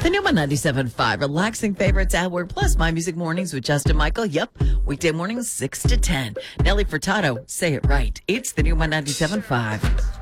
The new one 97.5, relaxing favorites hour, plus My Music Mornings with Justin Michael. Yep, weekday mornings 6 to 10. Nelly Furtado, say it right. It's the new one 97.5.